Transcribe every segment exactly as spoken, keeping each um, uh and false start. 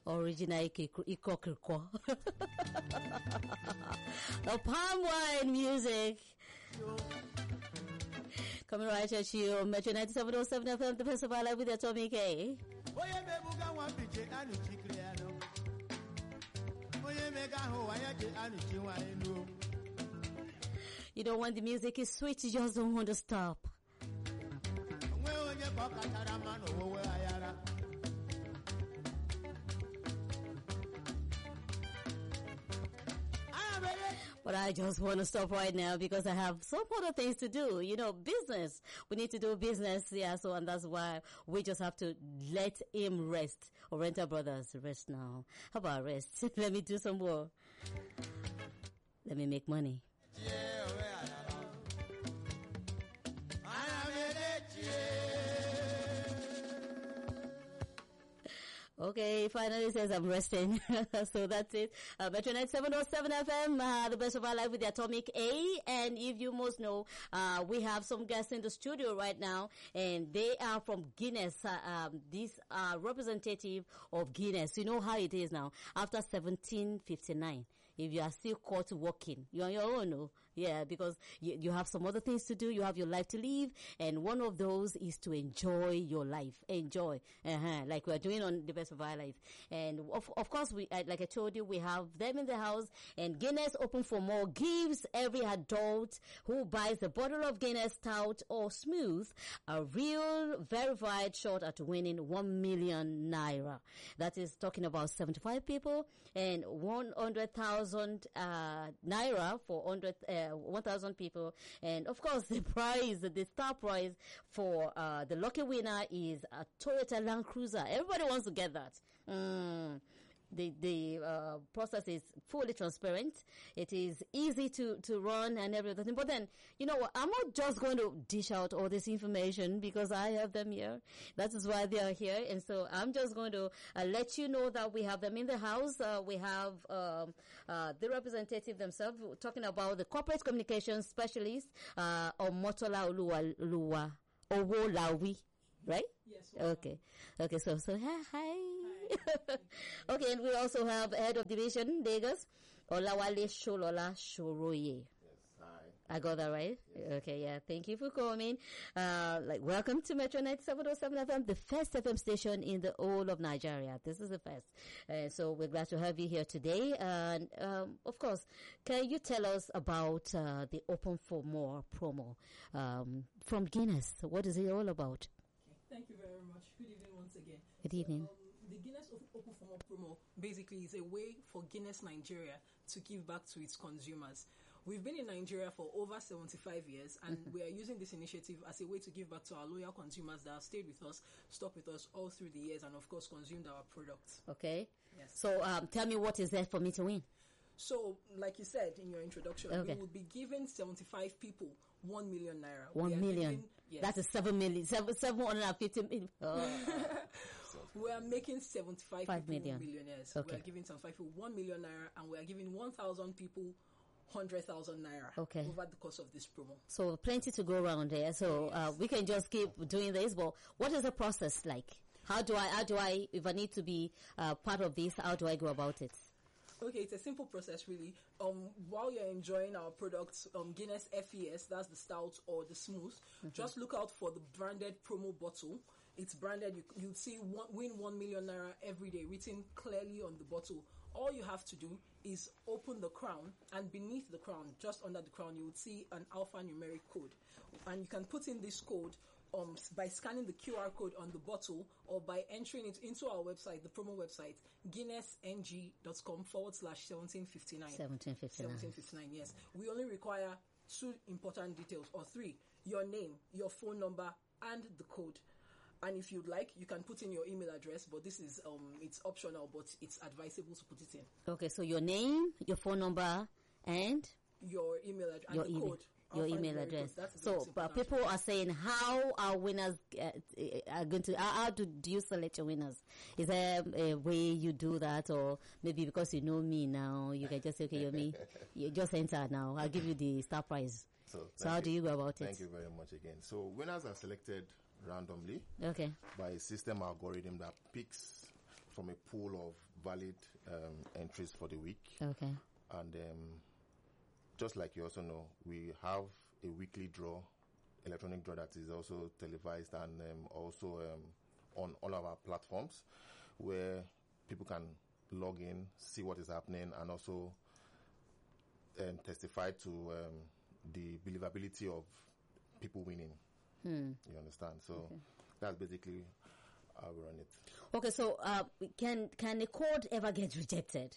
Original Ikokriko. The palm wine music. Coming right at you, Metro ninety-seven point seven F M, the best of our life with Atomic A. You know, when the music is sweet, you just don't want to stop. But I just want to stop right now because I have some other things to do. You know, business. We need to do business. Yeah, so, and that's why we just have to let him rest. Or Renter Brothers, rest now. How about rest? Let me do some more. Let me make money. Okay, finally says I'm resting. So that's it. Uh, Metro ninety-seven point seven F M, uh, the best of our life with the Atomic A. And if you most know, uh, we have some guests in the studio right now, and they are from Guinness. Uh, um, these are representative of Guinness. You know how it is now. After seventeen fifty-nine, if you are still caught working, you're on your own, no? Yeah, because you, you have some other things to do. You have your life to live, and one of those is to enjoy your life. Enjoy. Uh-huh. Like we're doing on the best of our life. And of, of course, we, like I told you, we have them in the house, and Guinness Open for More gives every adult who buys a bottle of Guinness Stout or Smooth a real verified shot at winning one million naira. That is talking about seventy-five people, and one hundred thousand uh, naira for one hundred, uh, one thousand people. And of course, the prize, the star prize for uh, the lucky winner is a Toyota Land Cruiser. Everybody wants to get that. Mm. The the uh, process is fully transparent. It is easy to, to run and everything. But then, you know what? I'm not just going to dish out all this information because I have them here. That is why they are here. And so I'm just going to uh, let you know that we have them in the house. Uh, we have um, uh, the representative themselves. We're talking about the corporate communications specialist, uh, Omotola Oluwa Owolawi. Right? Yes. Well, okay. Okay. So, so hi. hi. Okay. And we also have head of division, Lagos, Olawale Sholola Shoroye. Yes. Hi. I got that right? Yes. Okay. Yeah. Thank you for coming. Uh, like, welcome to Metro ninety-seven point seven F M, the first F M station in the whole of Nigeria. This is the first. Uh, so we're glad to have you here today. And, um, of course, can you tell us about, uh, the Open for More promo, um, from Guinness? What is it all about? Thank you very much. Good evening once again. Good evening. So, um, the Guinness Open for More promo basically is a way for Guinness Nigeria to give back to its consumers. We've been in Nigeria for over seventy-five years, and mm-hmm. we are using this initiative as a way to give back to our loyal consumers that have stayed with us, stuck with us all through the years, and of course consumed our products. Okay. Yes. So um, tell me what is there for me to win? So, like you said in your introduction, okay. we will be giving seventy-five people one million naira. One million. Giving, yes. That is seven million. Seven, seven hundred and fifty million. Oh. We are making seventy-five Five people million. millionaires. Okay. We are giving seventy-five people one million naira, and we are giving one thousand people one hundred thousand naira okay. over the course of this promo. So, plenty to go around there. So, yes. uh, we can just keep doing this. But what is the process like? How do I, how do I, if I need to be uh, part of this, how do I go about it? Okay, it's a simple process, really. Um, while you're enjoying our products, um, Guinness F E S, that's the stout or the smooth, mm-hmm. just look out for the branded promo bottle. It's branded. You, you'll see one, win one million naira every day, written clearly on the bottle. All you have to do is open the crown, and beneath the crown, just under the crown, you would see an alphanumeric code. And you can put in this code Um, by scanning the Q R code on the bottle, or by entering it into our website, the promo website, guinnessng.com forward slash seventeen fifty-nine. seventeen fifty-nine. seventeen fifty-nine, yes. We only require two important details, or three: your name, your phone number, and the code. And if you'd like, you can put in your email address, but this is, um, it's optional, but it's advisable to put it in. Okay, so your name, your phone number, and? Your email address, your and the email. code. Your I'll email address. So, but people are saying how our winners uh, are going to, how, how do, do you select your winners? Is there a way you do that, or maybe because you know me now, you can just say, okay, you're me, you just enter now, I'll give you the star prize. So, so how you. do you go about it? Thank you very much again. So winners are selected randomly okay. by a system algorithm that picks from a pool of valid um, entries for the week. Okay. And um, just like you also know, we have a weekly draw, electronic draw that is also televised and um, also um, on all of our platforms where people can log in, see what is happening, and also um, testify to um, the believability of people winning. Hmm. You understand? So okay. That's basically how we run it. Okay, so uh, can can a code ever get rejected?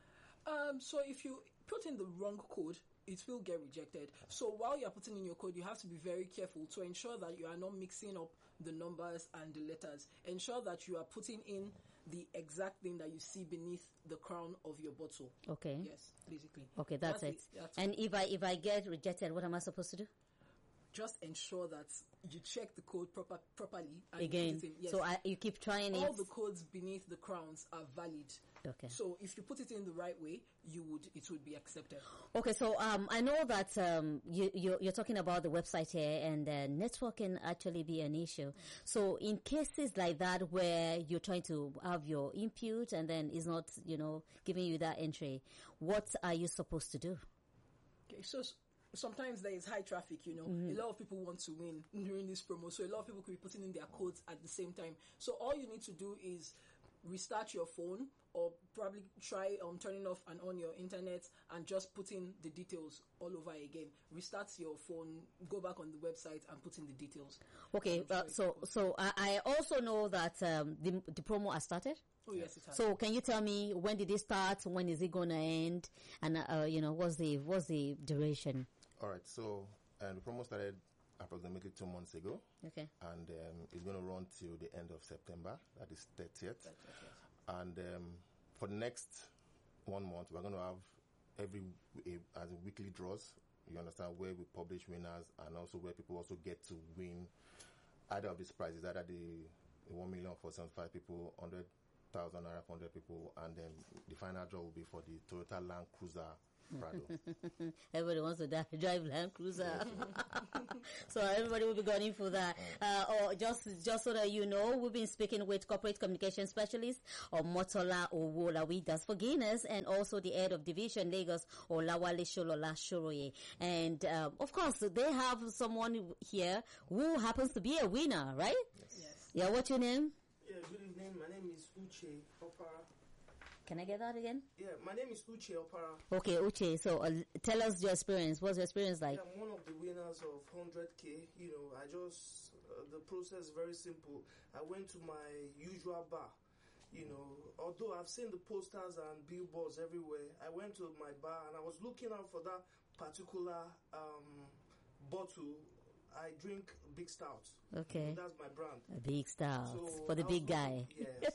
Um, so if you put in the wrong code, it will get rejected. So while you're putting in your code, you have to be very careful to ensure that you are not mixing up the numbers and the letters. Ensure that you are putting in the exact thing that you see beneath the crown of your bottle. Okay. Yes, basically. Okay, that's, that's it. The, that's and if I if I get rejected, what am I supposed to do? Just ensure that you check the code proper properly. And Again, you put it in. Yes. So I, you keep trying All it. All the codes beneath the crowns are valid. Okay. So if you put it in the right way, you would it would be accepted. Okay, so um, I know that um, you, you're, you're talking about the website here, and uh, network can actually be an issue. So in cases like that where you're trying to have your input and then it's not, you know, giving you that entry, what are you supposed to do? Okay, so sometimes there is high traffic, you know. Mm-hmm. A lot of people want to win during this promo, so a lot of people could be putting in their codes at the same time. So all you need to do is restart your phone, or probably try um, turning off and on your internet and just put in the details all over again. Restart your phone, go back on the website and put in the details. Okay, uh, so so I, I also know that um, the, the promo has started. Oh yes, it has. So can you tell me when did it start? When is it going to end? And uh, you know, what's the what's the duration? All right, so uh, the promo started approximately two months ago. Okay. And um, it's going to run till the end of September. That is thirtieth. thirtieth yes. And um, for the next one month, we're going to have every a, as a weekly draws. You understand, where we publish winners, and also where people also get to win either of these prizes, either the, the one million for seventy-five people, hundred thousand naira for hundred people, and then the final draw will be for the Toyota Land Cruiser Prado. Everybody wants to drive Land Cruiser. So everybody will be going for that. Uh, or just just so that you know, we've been speaking with corporate communication specialist or Motola Owolawi, that's for Guinness, and also the head of division Lagos, Olawale Sholola Shoroye. And um, of course, they have someone here who happens to be a winner, right? Yes. yes. Yeah, what's your name? Yeah, good evening. My name is Uche Opara. Can I get that again? Yeah, my name is Uche Opara. Okay, Uche. So uh, tell us your experience. What's your experience like? Yeah, I'm one of the winners of one hundred K. You know, I just, uh, the process is very simple. I went to my usual bar. You know, although I've seen the posters and billboards everywhere, I went to my bar and I was looking out for that particular um, bottle. I drink Big Stout. Okay. So that's my brand. A Big Stout. So for the big looking, guy. Yes.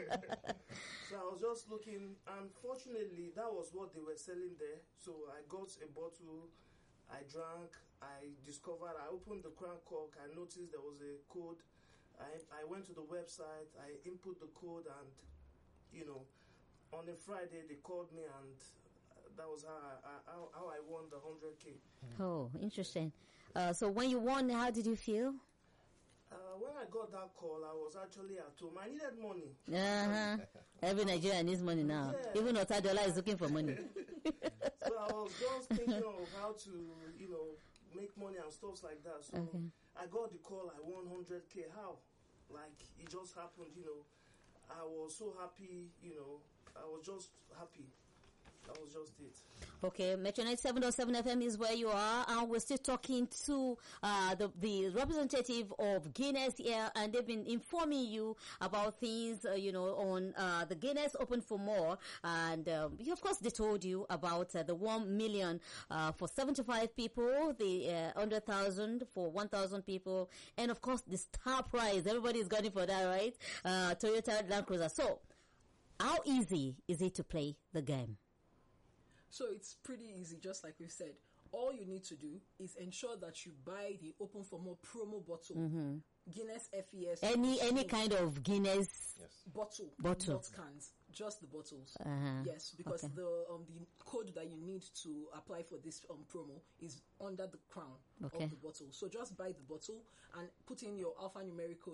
So I was just looking. Unfortunately, that was what they were selling there. So I got a bottle. I drank. I discovered. I opened the crown cork. I noticed there was a code. I I went to the website. I input the code, and you know, on a Friday they called me, and that was how I, how, how I won the one hundred K. Oh, interesting. Uh, so when you won, how did you feel? Uh, when I got that call, I was actually at home. I needed money. Uh-huh. Every Nigerian needs money now. Yeah. Even Otadola is looking for money. So I was just thinking of how to, you know, make money and stuff like that. So Okay. I got the call, I won one hundred K. How? Like, it just happened, you know. I was so happy, you know. I was just happy. That was just it. Okay, Metro ninety-seven point seven F M is where you are, and we're still talking to uh, the, the representative of Guinness here, and they've been informing you about things, uh, you know, on uh, the Guinness Open for More, and um, of course they told you about uh, the one million uh, for seventy-five people, the uh, one hundred thousand for one thousand people, and of course the star prize. Everybody's gunning for that, right? Uh, Toyota Land Cruiser. So, how easy is it to play the game? So it's pretty easy, just like we said. All you need to do is ensure that you buy the Open for More promo bottle, mm-hmm. Guinness F E S. Any any kind of Guinness Yes. bottle, Bottle. not cans, just the bottles. Uh-huh. Yes, because Okay. the um the code that you need to apply for this um promo is under the crown Okay. of the bottle. So just buy the bottle and put in your alphanumeric code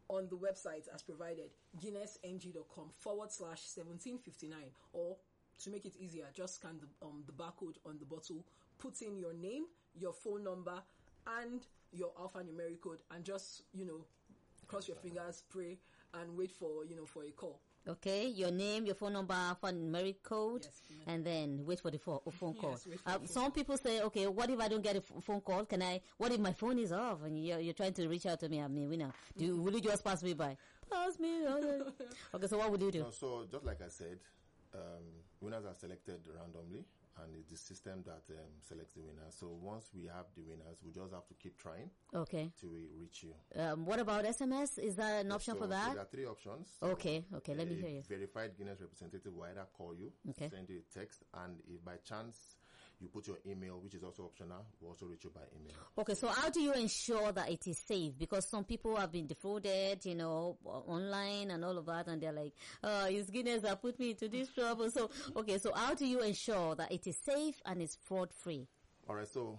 on the website as provided, guinnessng.com forward slash seventeen fifty-nine, or to make it easier, just scan the, um, the barcode on the bottle, put in your name, your phone number, and your alphanumeric code, and just, you know, cross your fingers, pray, and wait for, you know, for a call. Okay, your name, your phone number, alphanumeric code, Yes, and then wait for the phone, phone call. Yes, wait for uh, the phone some call. people say, okay, what if I don't get a f- phone call? Can I? What if my phone is off and you're, you're trying to reach out to me? I mean, winner, do you, will you just pass me by? Pass me. on. Okay, so what would you do? No, so just like I said, um, winners are selected randomly, and it's the system that um, selects the winners. So once we have the winners, we just have to keep trying Okay. till we reach you. Um, what about S M S? Is that an option so, for so that? there are three options. Okay, okay, let me A hear you. Verified Guinness representative will either call you, Okay. send you a text, and if by chance you put your email, which is also optional, we'll also reach you by email. Okay, so how do you ensure that it is safe? Because some people have been defrauded, you know, o- online and all of that, and they're like, oh, it's Guinness that put me into this trouble. So, okay, so how do you ensure that it is safe and it's fraud-free? All right, so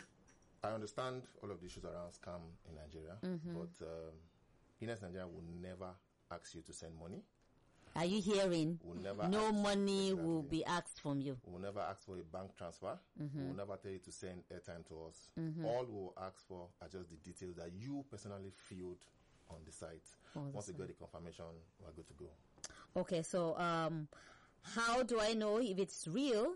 I understand all of the issues around scam in Nigeria, Mm-hmm. but um, Guinness Nigeria will never ask you to send money. Are you hearing? We'll never No ask- money will Exactly. be asked from you. We'll never ask for a bank transfer. Mm-hmm. We'll never tell you to send airtime to us. All we'll ask for are just the details that you personally filled on the site. On the Once we get the confirmation, we're good to go. Okay, so um, how do I know if it's real?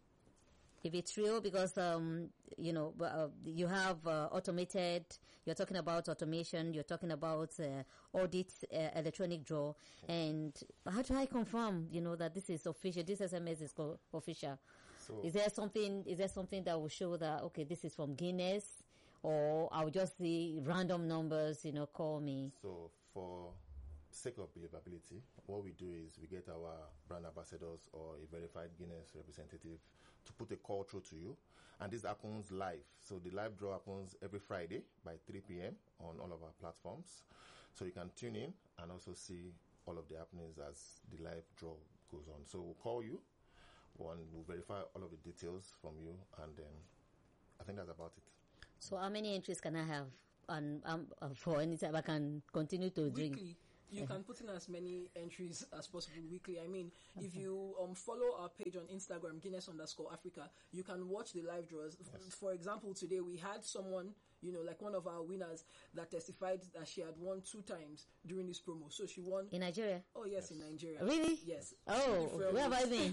If it's real, because um, you know, uh, you have uh, automated. You're talking about automation. You're talking about uh, audit, uh, electronic draw, and how do I confirm? You know that this is official. This S M S is co- official. So, Is there something? Is there something that will show that okay, this is from Guinness, or I'll just see random numbers? You know, call me. so for sake of believability, what we do is we get our brand ambassadors or a verified Guinness representative to put a call through to you, and this happens live. So the live draw happens every Friday by three p.m. on all of our platforms. So you can tune in and also see all of the happenings as the live draw goes on. So we'll call you, one will verify all of the details from you, and then I think that's about it. So how many entries can I have? And um, uh, for any time I can continue to drink. Weekly, you can put in as many entries as possible weekly. I mean, if you um, follow our page on Instagram, Guinness underscore Africa, you can watch the live draws. F- For example, today we had someone, you know, like one of our winners that testified that she had won two times during this promo. So she won. In Nigeria? Oh yes, in Nigeria. Really? Yes. Oh, Different where have I ways. been?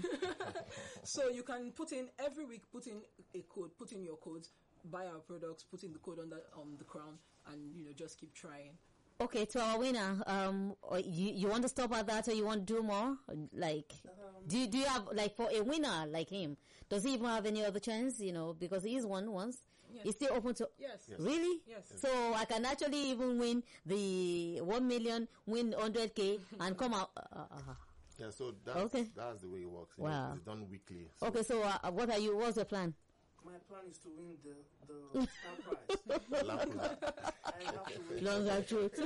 So you can put in every week, put in a code, put in your codes, buy our products, put in the code on the um the crown, and you know just keep trying. Okay, to our winner, um, or you you want to stop at that, or you want to do more? Like, do you, do you have like for a winner like him? Does he even have any other chance? You know, because he's won once. Yes. He's still open to. Yes. Yes. Really? Yes. So I can actually even win the one million, win hundred k, and come out. Uh, uh, Yeah, so that's, Okay. that's the way it works. You Wow. know, it's done weekly. So okay, so uh, what are you? What's your plan? My plan is to win the the star prize. Land Cruiser. I have to win. Longer truth.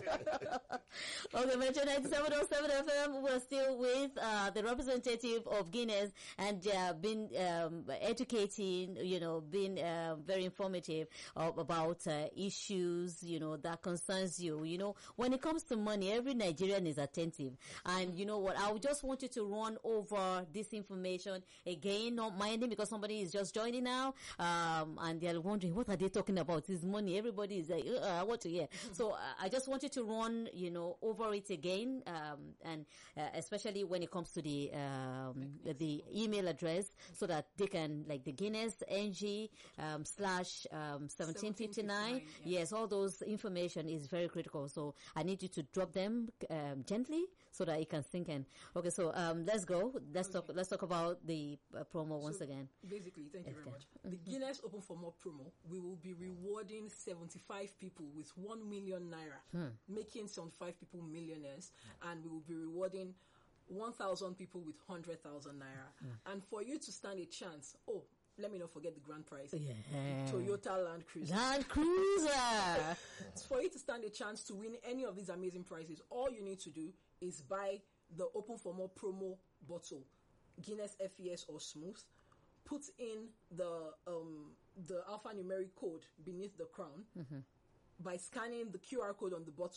Okay, Metro ninety-seven point seven F M. We're still with uh, the representative of Guinness, and uh, been um, educating, you know, been uh, very informative uh, about uh, issues, you know, that concerns you. You know, when it comes to money, every Nigerian is attentive. And you know what? I would just want you to run over this information again, not minding because somebody is just joining now, um, and they're wondering what are they talking about? It's money. Everybody is like, uh, I want to hear. So uh, I just want you to run, you know, over it again, um, and uh, especially when it comes to the um, the email address, so that they can like the Guinness N G um, slash um, seventeen fifty nine. yeah. Yes, all those information is very critical. So I need you to drop them um, gently so that it can sink in. Okay, so um, let's go. Let's talk. Let's talk about the uh, promo once So again. Basically, thank you very Okay. much. The Guinness Open for More promo, we will be rewarding seventy-five people with one million naira, making seventy-five people millionaires, and we will be rewarding one thousand people with one hundred thousand naira. And for you to stand a chance, oh, let me not forget the grand prize. Yeah. Toyota Land Cruiser. Land Cruiser. For you to stand a chance to win any of these amazing prizes, all you need to do is buy the Open for More promo bottle, Guinness F E S or Smooth. Put in the um, the alphanumeric code beneath the crown by scanning the Q R code on the bottle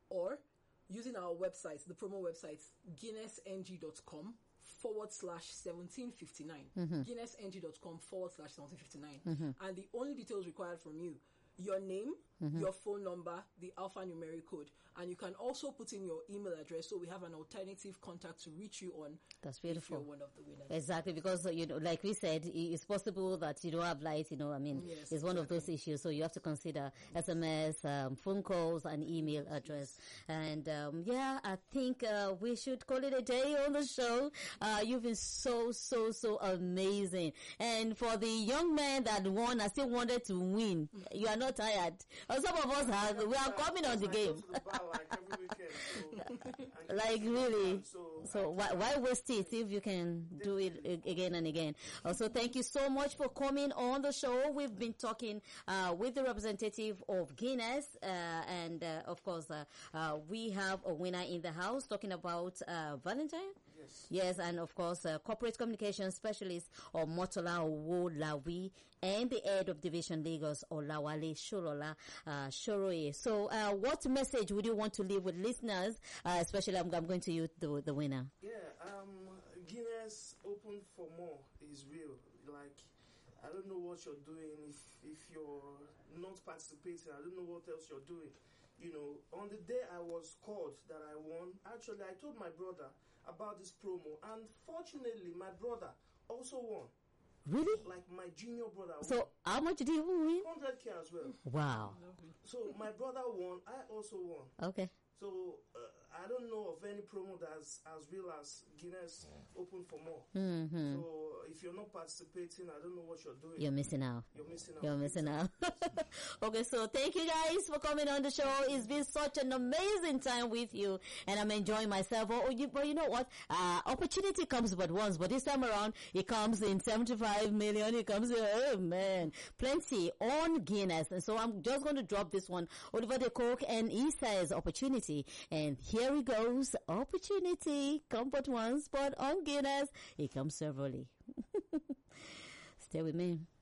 or using our website, the promo website, guinnessng.com forward slash seventeen fifty-nine. Mm-hmm. guinnessng.com forward slash seventeen fifty-nine. Mm-hmm. And the only details required from you, your name, mm-hmm. your phone number, the alphanumeric code, and you can also put in your email address, so we have an alternative contact to reach you on. That's beautiful. If you're one of the winners. Exactly, because uh, you know, like we said, it's possible that you don't have light. You know, I mean, yes, it's exactly. one of those issues. So you have to consider S M S, um, phone calls, and email address. And um, yeah, I think uh, we should call it a day on the show. Uh, you've been so, so, so amazing. And for the young man that won, I still wanted to win. You are not tired. Or some of us are. We are coming on the game. Like really. So why, why waste it if you can do it again and again? Also, thank you so much for coming on the show. We've been talking uh, with the representative of Guinness, uh, and uh, of course, uh, uh, we have a winner in the house talking about uh, Valentine. Yes. Yes, and of course, uh, corporate communication specialist or Motola Owolawi, and the head of division Lagos, Olawale Sholola uh, Shoroye. So, uh, what message would you want to leave with listeners? Uh, especially, I'm, I'm going to you, the, the winner. Yeah, um, Guinness Open for More is real. Like, I don't know what you're doing if if you're not participating. I don't know what else you're doing. You know, on the day I was called that I won, actually, I told my brother about this promo, and fortunately, my brother also won. Really? Like my junior brother won. So, how much did you win? one hundred K as well. Wow. So, my brother won, I also won. Okay. So, uh, I don't know of any promo that's as real as Guinness Open for More. Mm-hmm. So, if you're not participating, I don't know what you're doing. You're missing out. You're missing out. You're missing out. Okay, so thank you guys for coming on the show. It's been such an amazing time with you, and I'm enjoying myself. Oh, you, but you know what? Uh, opportunity comes but once, but this time around, it comes in seventy-five million. It comes in, oh man, plenty on Guinness. And so I'm just going to drop this one. Oliver De Coke, and he says opportunity. And here it goes. Opportunity. Come but once, but on Guinness, it comes severally. Stay with me.